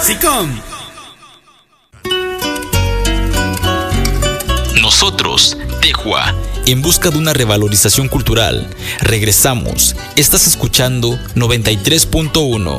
SICOM. Nosotros, Tejua, en busca de una revalorización cultural. Regresamos. Estás escuchando 93.1.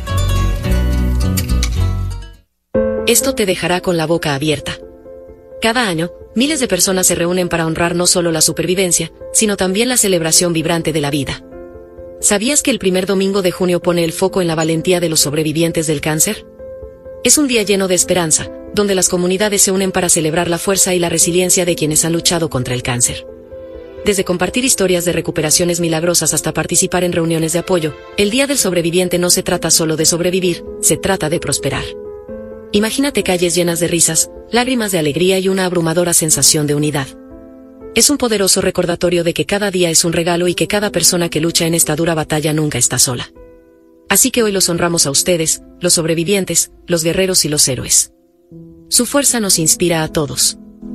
Esto te dejará con la boca abierta. Cada año, miles de personas se reúnen para honrar no solo la supervivencia, sino también la celebración vibrante de la vida. ¿Sabías que el primer domingo de junio pone el foco en la valentía de los sobrevivientes del cáncer? Es un día lleno de esperanza, donde las comunidades se unen para celebrar la fuerza y la resiliencia de quienes han luchado contra el cáncer. Desde compartir historias de recuperaciones milagrosas hasta participar en reuniones de apoyo, el Día del Sobreviviente no se trata solo de sobrevivir, se trata de prosperar. Imagínate calles llenas de risas, lágrimas de alegría y una abrumadora sensación de unidad. Es un poderoso recordatorio de que cada día es un regalo y que cada persona que lucha en esta dura batalla nunca está sola. Así que hoy los honramos a ustedes, los sobrevivientes, los guerreros y los héroes. Su fuerza nos inspira a todos.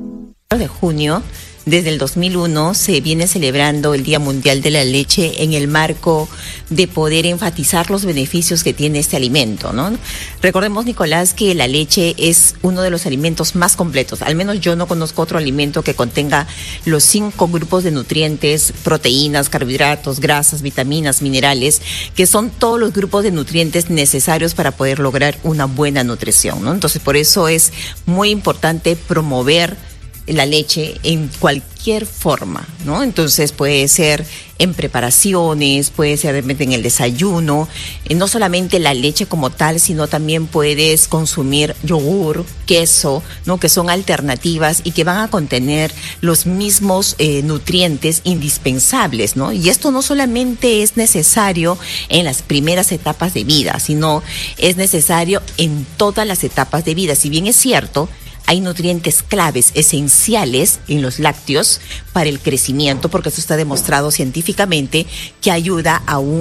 De junio, desde el 2001, se viene celebrando el Día Mundial de la Leche en el marco de poder enfatizar los beneficios que tiene este alimento, ¿no? Recordemos, Nicolás, que la leche es uno de los alimentos más completos. Al menos yo no conozco otro alimento que contenga los 5 grupos de nutrientes, proteínas, carbohidratos, grasas, vitaminas, minerales, que son todos los grupos de nutrientes necesarios para poder lograr una buena nutrición, ¿no? Entonces, por eso es muy importante promover la leche en cualquier forma, ¿no? Entonces puede ser en preparaciones, puede ser de repente en el desayuno, no solamente la leche como tal, sino también puedes consumir yogur, queso, ¿no? Que son alternativas y que van a contener los mismos nutrientes indispensables, ¿no? Y esto no solamente es necesario en las primeras etapas de vida, sino es necesario en todas las etapas de vida. Si bien es cierto, hay nutrientes claves, esenciales en los lácteos para el crecimiento, porque eso está demostrado científicamente que ayuda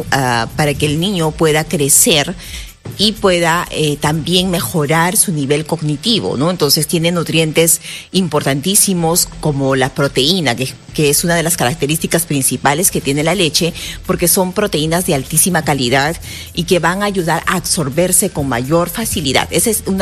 para que el niño pueda crecer y pueda también mejorar su nivel cognitivo, ¿no? Entonces tiene nutrientes importantísimos como la proteína, que es una de las características principales que tiene la leche, porque son proteínas de altísima calidad y que van a ayudar a absorberse con mayor facilidad. Esa es una